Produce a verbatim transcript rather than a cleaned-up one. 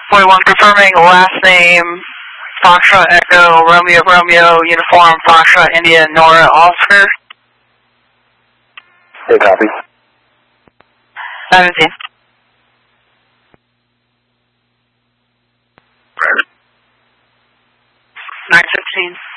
forty-one confirming last name, Foxtrot Echo, Romeo Romeo, Uniform, Foxtrot India, Nora Oscar. Hey, copy. seventeen. nine fifteen.